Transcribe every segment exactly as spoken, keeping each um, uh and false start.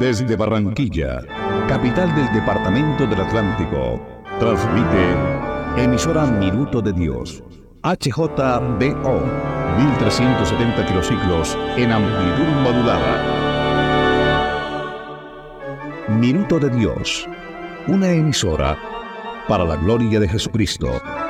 Desde Barranquilla, capital del departamento del Atlántico, transmite emisora Minuto de Dios, H J B O, mil trescientos setenta kilociclos en amplitud modulada. Minuto de Dios, una emisora para la gloria de Jesucristo.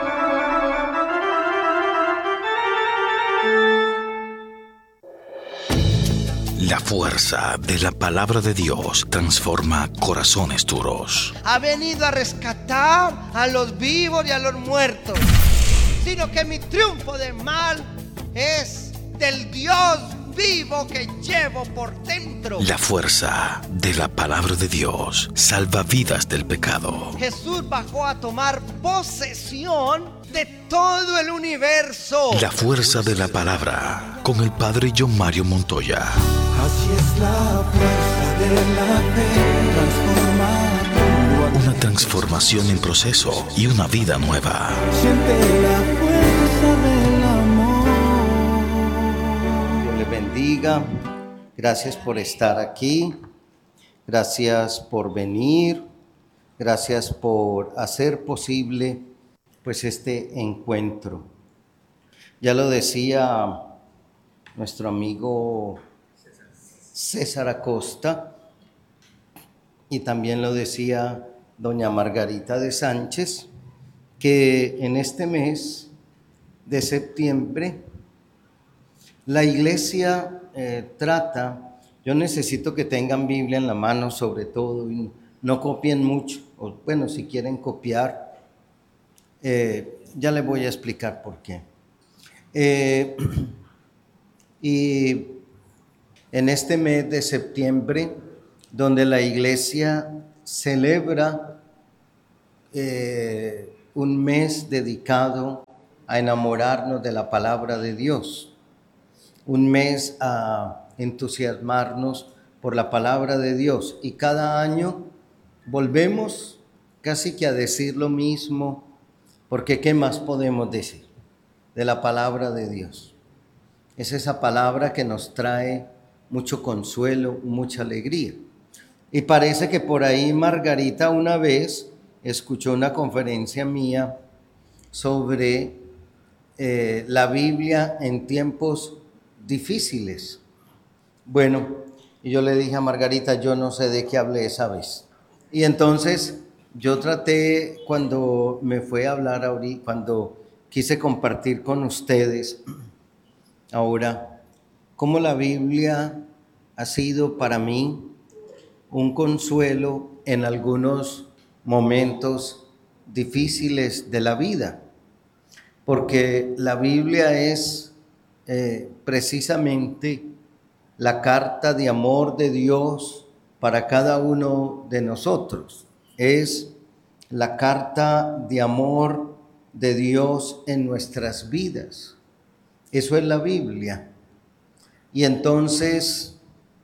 La fuerza de la palabra de Dios transforma corazones duros. Ha venido a rescatar a los vivos y a los muertos, sino que mi triunfo del mal es del Dios vivo que llevo por dentro. La fuerza de la palabra de Dios salva vidas del pecado. Jesús bajó a tomar posesión de todo el universo. La fuerza de la palabra con el padre John Mario Montoya. Así es la fuerza de la fe, transformar. Una transformación en proceso y una vida nueva. Siente la fuerza del amor. Dios les bendiga. Gracias por estar aquí. Gracias por venir. Gracias por hacer posible pues este encuentro. Ya lo decía nuestro amigo César Acosta, y también lo decía doña Margarita de Sánchez, que en este mes de septiembre la iglesia eh, trata, yo necesito que tengan Biblia en la mano sobre todo, y no copien mucho, o bueno, si quieren copiar, eh, ya les voy a explicar por qué. Eh, y en este mes de septiembre, donde la iglesia celebra eh, un mes dedicado a enamorarnos de la palabra de Dios, un mes a entusiasmarnos por la palabra de Dios, y cada año volvemos casi que a decir lo mismo, porque ¿qué más podemos decir de la palabra de Dios? Es esa palabra que nos trae mucho consuelo, mucha alegría. Y parece que por ahí Margarita una vez escuchó una conferencia mía sobre eh, la Biblia en tiempos difíciles. Bueno, y yo le dije a Margarita, yo no sé de qué hablé esa vez. Y entonces yo traté, cuando me fue a hablar ahorita, cuando quise compartir con ustedes ahora, cómo la Biblia ha sido para mí un consuelo en algunos momentos difíciles de la vida, porque la Biblia es eh, precisamente la carta de amor de Dios para cada uno de nosotros. Es la carta de amor de Dios en nuestras vidas. Eso es la Biblia. Y entonces,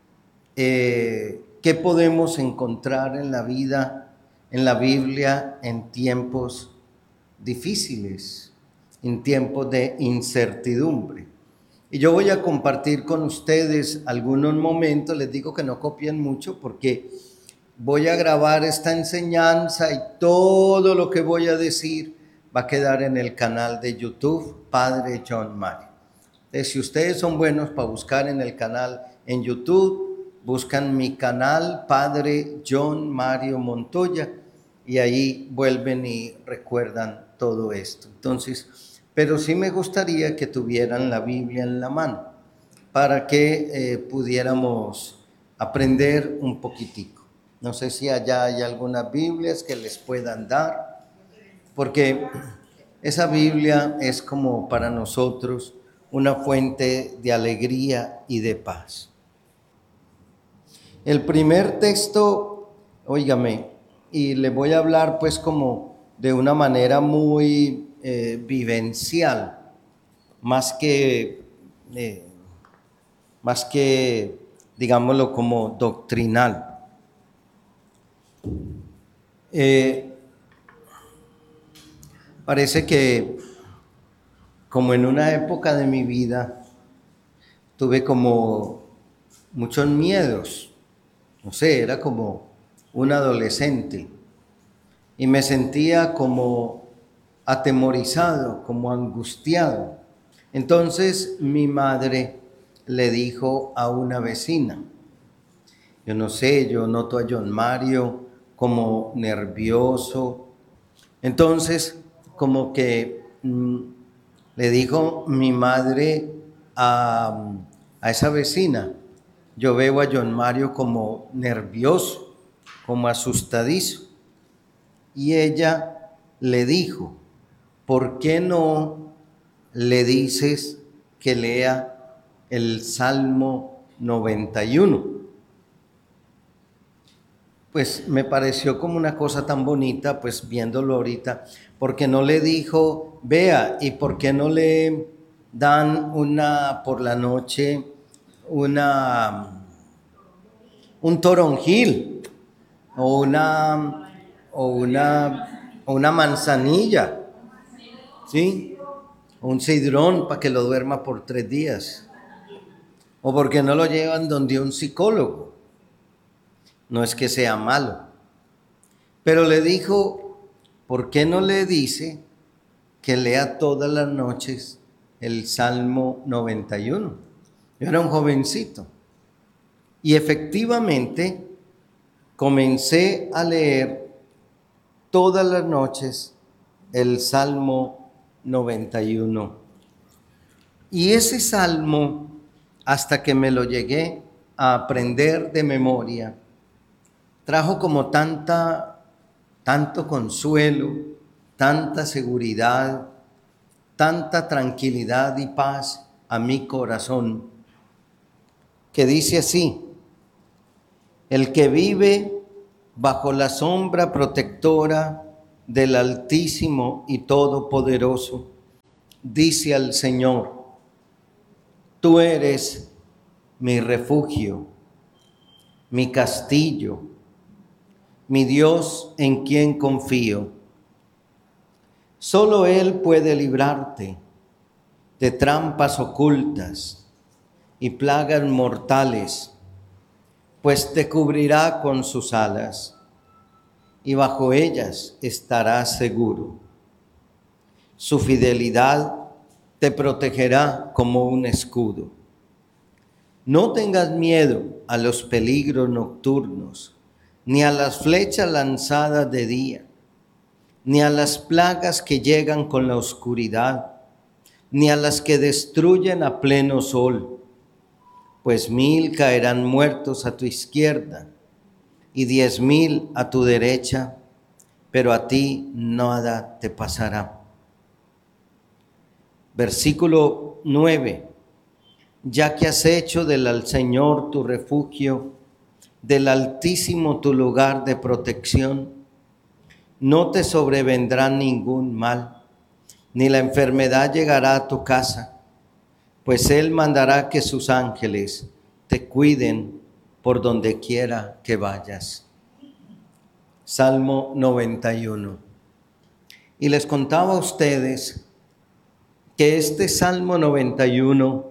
eh, ¿qué podemos encontrar en la vida, en la Biblia, en tiempos difíciles, en tiempos de incertidumbre? Y yo voy a compartir con ustedes algunos momentos. Les digo que no copien mucho porque voy a grabar esta enseñanza y todo lo que voy a decir va a quedar en el canal de YouTube, Padre John Mario. Entonces, si ustedes son buenos para buscar en el canal en YouTube, buscan mi canal, Padre John Mario Montoya, y ahí vuelven y recuerdan todo esto. Entonces, pero sí me gustaría que tuvieran la Biblia en la mano para que eh, pudiéramos aprender un poquitico. No sé si allá hay algunas Biblias que les puedan dar, porque esa Biblia es como para nosotros una fuente de alegría y de paz. El primer texto, óigame, y le voy a hablar pues como de una manera muy eh, vivencial, más que, eh, más que, digámoslo, como doctrinal. Eh, parece que como en una época de mi vida tuve como muchos miedos, no sé, era como un adolescente y me sentía como atemorizado, como angustiado. Entonces mi madre le dijo a una vecina, yo no sé, yo noto a John Mario como nervioso. Entonces, como que mmm, le dijo mi madre a, a esa vecina, yo veo a John Mario como nervioso, como asustadizo. Y ella le dijo, ¿por qué no le dices que lea el Salmo noventa y uno? Pues me pareció como una cosa tan bonita, pues viéndolo ahorita, porque no le dijo, vea, ¿y por qué no le dan una por la noche, una, un toronjil o una, o una, o una manzanilla, ¿sí? O un cidrón para que lo duerma por tres días? ¿O por qué no lo llevan donde un psicólogo? No es que sea malo. Pero le dijo, ¿por qué no le dice que lea todas las noches el Salmo noventa y uno? Yo era un jovencito. Y efectivamente comencé a leer todas las noches el Salmo noventa y uno. Y ese salmo, hasta que me lo llegué a aprender de memoria, trajo como tanta, tanto consuelo, tanta seguridad, tanta tranquilidad y paz a mi corazón, que dice así: el que vive bajo la sombra protectora del Altísimo y Todopoderoso, dice al Señor, tú eres mi refugio, mi castillo, mi Dios en quien confío. Solo Él puede librarte de trampas ocultas y plagas mortales, pues te cubrirá con sus alas y bajo ellas estarás seguro. Su fidelidad te protegerá como un escudo. No tengas miedo a los peligros nocturnos, ni a las flechas lanzadas de día, ni a las plagas que llegan con la oscuridad, ni a las que destruyen a pleno sol. Pues mil caerán muertos a tu izquierda y diez mil a tu derecha, pero a ti nada te pasará. Versículo nueve. Ya que has hecho del Señor tu refugio, del Altísimo tu lugar de protección, no te sobrevendrá ningún mal, ni la enfermedad llegará a tu casa, pues Él mandará que sus ángeles te cuiden por donde quiera que vayas. Salmo noventa y uno. Y les contaba a ustedes que este Salmo noventa y uno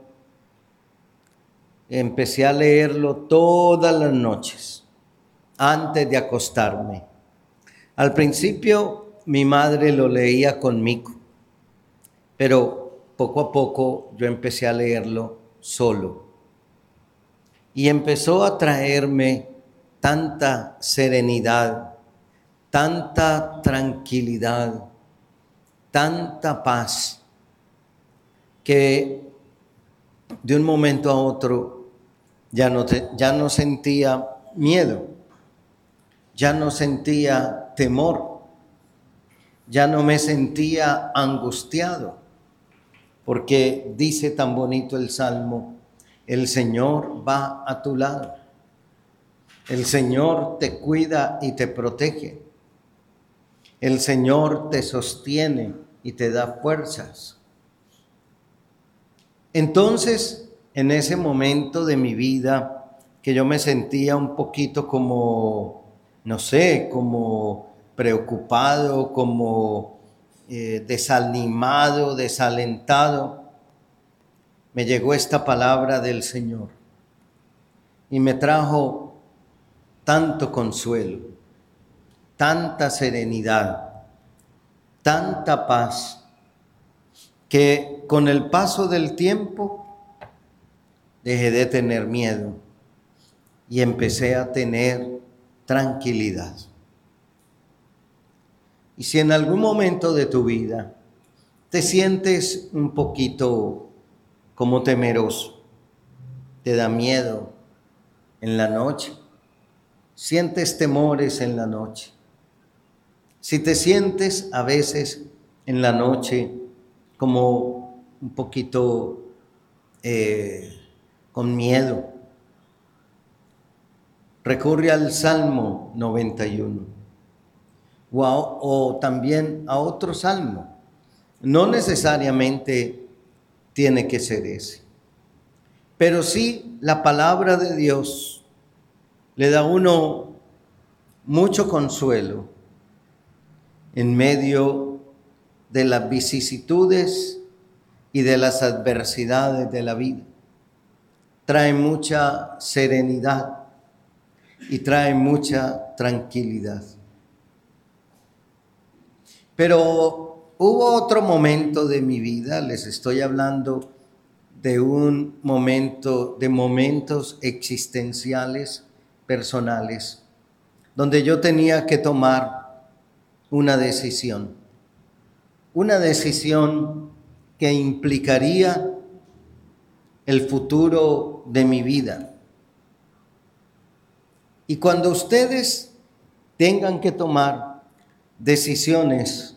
empecé a leerlo todas las noches antes de acostarme. Al principio mi madre lo leía conmigo, pero poco a poco yo empecé a leerlo solo. Y empezó a traerme tanta serenidad, tanta tranquilidad, tanta paz, que de un momento a otro ya no, te, ya no sentía miedo, ya no sentía temor, ya no me sentía angustiado, porque dice tan bonito el Salmo, el Señor va a tu lado, el Señor te cuida y te protege, el Señor te sostiene y te da fuerzas. Entonces, en ese momento de mi vida que yo me sentía un poquito como, no sé, como preocupado, como eh, desanimado, desalentado, me llegó esta palabra del Señor y me trajo tanto consuelo, tanta serenidad, tanta paz, que con el paso del tiempo dejé de tener miedo y empecé a tener tranquilidad. Y si en algún momento de tu vida te sientes un poquito como temeroso, te da miedo en la noche, sientes temores en la noche, si te sientes a veces en la noche como un poquito eh, con miedo, recurre al Salmo noventa y uno o, a, o también a otro salmo. No necesariamente tiene que ser ese, pero sí la palabra de Dios le da a uno mucho consuelo en medio de las vicisitudes y de las adversidades de la vida. Trae mucha serenidad y trae mucha tranquilidad. Pero hubo otro momento de mi vida, les estoy hablando de un momento, de momentos existenciales, personales, donde yo tenía que tomar una decisión. Una decisión que implicaría el futuro de mi vida. Y cuando ustedes tengan que tomar decisiones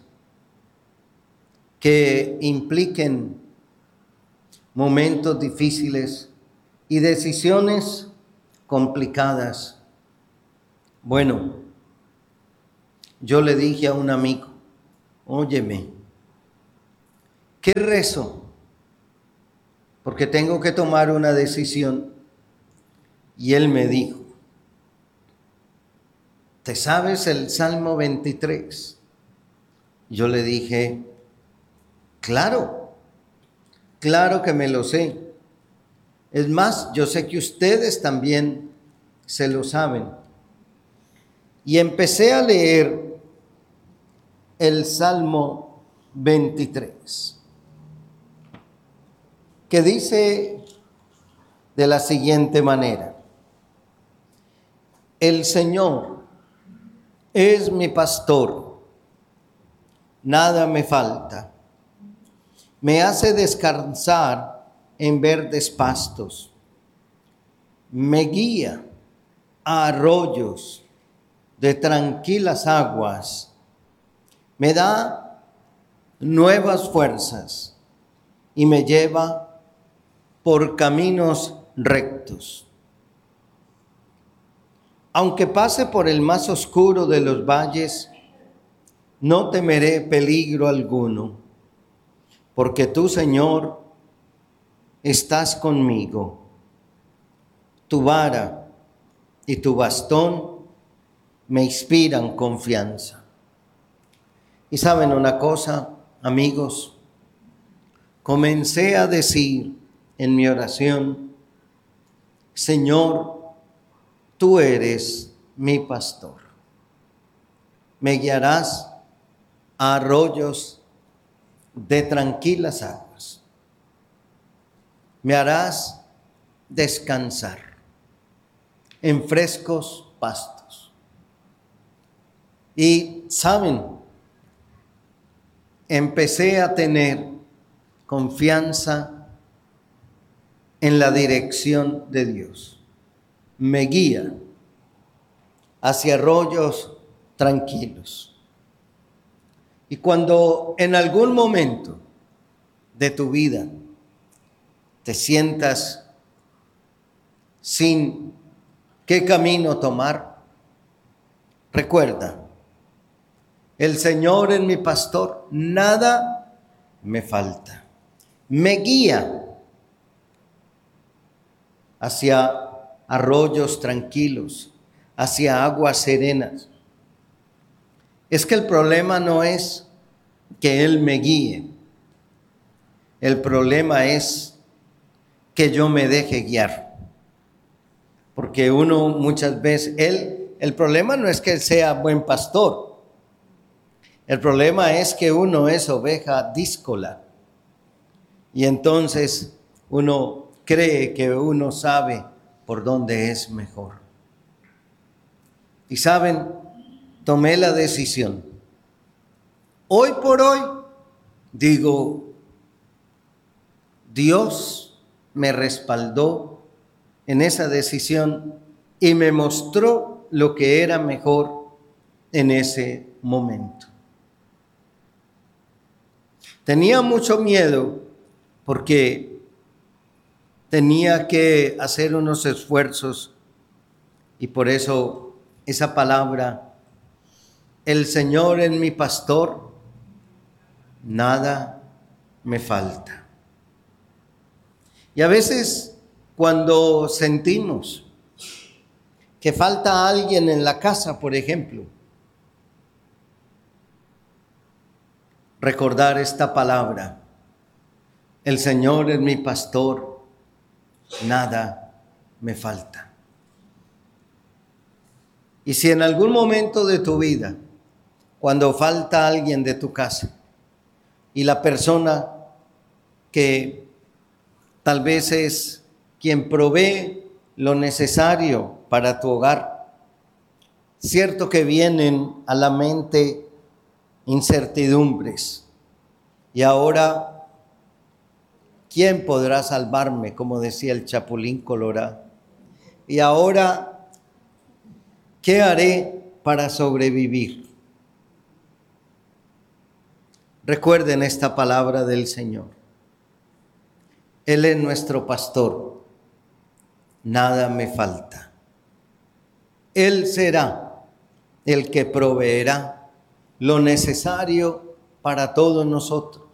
que impliquen momentos difíciles y decisiones complicadas, bueno, yo le dije a un amigo, óyeme, ¿qué rezo? Porque tengo que tomar una decisión. Y él me dijo, ¿te sabes el Salmo veintitrés? Yo le dije, claro, claro que me lo sé. Es más, yo sé que ustedes también se lo saben. Y empecé a leer el Salmo veintitrés, que dice de la siguiente manera: el Señor es mi pastor, nada me falta. Me hace descansar en verdes pastos. Me guía a arroyos de tranquilas aguas. Me da nuevas fuerzas y me lleva por caminos rectos. Aunque pase por el más oscuro de los valles, no temeré peligro alguno, porque tú, Señor, estás conmigo. Tu vara y tu bastón me inspiran confianza. Y saben una cosa, amigos, comencé a decir en mi oración, Señor, tú eres mi pastor. Me guiarás a arroyos de tranquilas aguas. Me harás descansar en frescos pastos. Y, ¿saben? Empecé a tener confianza en la dirección de Dios. Me guía hacia arroyos tranquilos. Y cuando en algún momento de tu vida te sientas sin qué camino tomar, recuerda, el Señor es mi pastor, nada me falta. Me guía hacia arroyos tranquilos, hacia aguas serenas. Es que el problema no es que Él me guíe. El problema es que yo me deje guiar. Porque uno muchas veces, Él el problema no es que él sea buen pastor. El problema es que uno es oveja díscola. Y entonces uno cree que uno sabe por dónde es mejor. Y saben, tomé la decisión. Hoy por hoy, digo, Dios me respaldó en esa decisión y me mostró lo que era mejor en ese momento. Tenía mucho miedo porque tenía que hacer unos esfuerzos y por eso esa palabra, el Señor es mi pastor, nada me falta. Y a veces cuando sentimos que falta alguien en la casa, por ejemplo, recordar esta palabra, el Señor es mi pastor, nada me falta. Y si en algún momento de tu vida, cuando falta alguien de tu casa, y la persona que tal vez es quien provee lo necesario para tu hogar, cierto que vienen a la mente incertidumbres. Y ahora, ¿quién podrá salvarme? Como decía el Chapulín Colorado. Y ahora, ¿qué haré para sobrevivir? Recuerden esta palabra del Señor. Él es nuestro pastor. Nada me falta. Él será el que proveerá lo necesario para todos nosotros.